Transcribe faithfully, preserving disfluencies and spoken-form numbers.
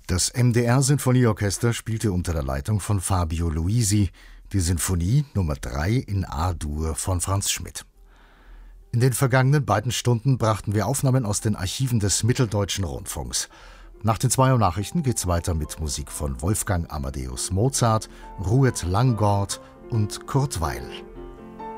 Das M D R-Sinfonieorchester spielte unter der Leitung von Fabio Luisi die Sinfonie Nummer drei in A-Dur von Franz Schmidt. In den vergangenen beiden Stunden brachten wir Aufnahmen aus den Archiven des Mitteldeutschen Rundfunks. Nach den zwei Uhr Nachrichten geht's weiter mit Musik von Wolfgang Amadeus Mozart, Rued Langgaard und Kurt Weill.